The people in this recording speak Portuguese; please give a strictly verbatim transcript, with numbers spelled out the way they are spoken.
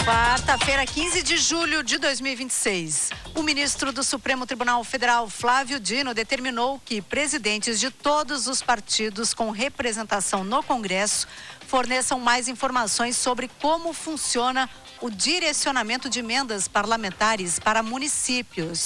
Quarta-feira, quinze de julho de dois mil e vinte e seis. O ministro do Supremo Tribunal Federal, Flávio Dino, determinou que presidentes de todos os partidos com representação no Congresso forneçam mais informações sobre como funciona o direcionamento de emendas parlamentares para municípios.